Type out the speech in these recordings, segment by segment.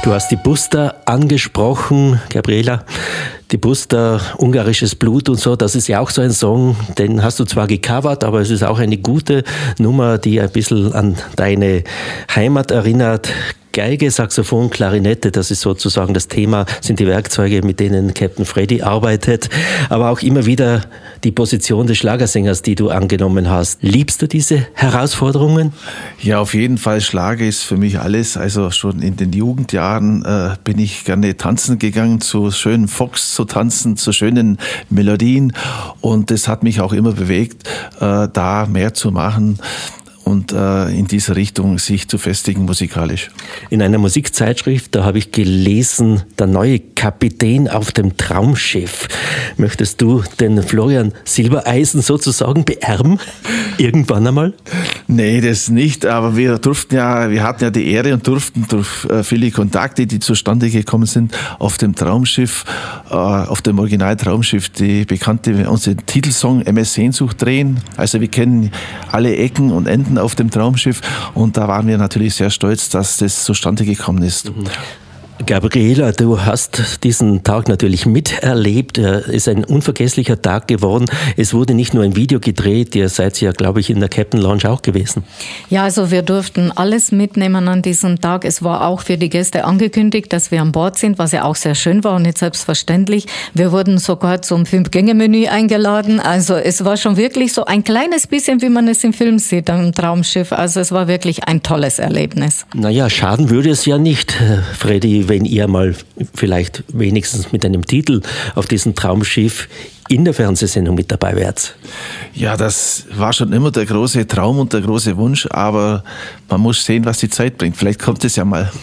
Du hast die Buster angesprochen, Gabriela. Die Buster, ungarisches Blut und so, das ist ja auch so ein Song, den hast du zwar gecovert, aber es ist auch eine gute Nummer, die ein bisschen an deine Heimat erinnert. Geige, Saxophon, Klarinette, das ist sozusagen das Thema, sind die Werkzeuge, mit denen Captain Freddy arbeitet. Aber auch immer wieder die Position des Schlagersängers, die du angenommen hast. Liebst du diese Herausforderungen? Ja, auf jeden Fall. Schlager ist für mich alles. Also schon in den Jugendjahren bin ich gerne tanzen gegangen, zu schönen Fox zu tanzen, zu schönen Melodien. Und das hat mich auch immer bewegt, da mehr zu machen und in diese Richtung sich zu festigen musikalisch. In einer Musikzeitschrift, da habe ich gelesen, der neue Kapitän auf dem Traumschiff. Möchtest du den Florian Silbereisen sozusagen beerben? Irgendwann einmal? Nee, das nicht, aber wir hatten ja die Ehre und durften durch viele Kontakte, die zustande gekommen sind, auf dem Traumschiff, auf dem Original Traumschiff, unseren Titelsong MS Sehnsucht drehen. Also wir kennen alle Ecken und Enden auf dem Traumschiff und da waren wir natürlich sehr stolz, dass das zustande gekommen ist. Gabriela, du hast diesen Tag natürlich miterlebt. Es ist ein unvergesslicher Tag geworden. Es wurde nicht nur ein Video gedreht, ihr seid ja, glaube ich, in der Captain Lounge auch gewesen. Ja, also wir durften alles mitnehmen an diesem Tag. Es war auch für die Gäste angekündigt, dass wir an Bord sind, was ja auch sehr schön war und nicht selbstverständlich. Wir wurden sogar zum 5-Gänge-Menü eingeladen. Also es war schon wirklich so ein kleines bisschen, wie man es im Film sieht, am Traumschiff. Also es war wirklich ein tolles Erlebnis. Naja, schaden würde es ja nicht, Freddy, wenn ihr mal vielleicht wenigstens mit einem Titel auf diesem Traumschiff in der Fernsehsendung mit dabei wärt. Ja, das war schon immer der große Traum und der große Wunsch, aber man muss sehen, was die Zeit bringt. Vielleicht kommt es ja mal.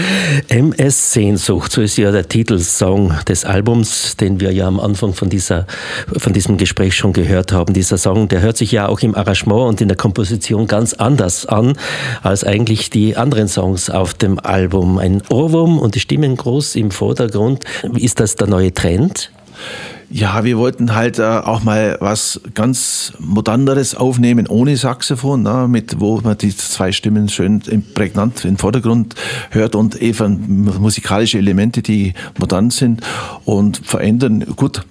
MS Sehnsucht, so ist ja der Titelsong des Albums, den wir ja am Anfang von diesem Gespräch schon gehört haben. Dieser Song, der hört sich ja auch im Arrangement und in der Komposition ganz anders an, als eigentlich die anderen Songs auf dem Album. Ein Ohrwurm und die Stimmen groß im Vordergrund. Ist das der neue Trend? Ja, wir wollten halt auch mal was ganz Moderneres aufnehmen, ohne Saxophon, ne, wo man die zwei Stimmen schön prägnant im Vordergrund hört und eben musikalische Elemente, die modern sind und verändern. Gut,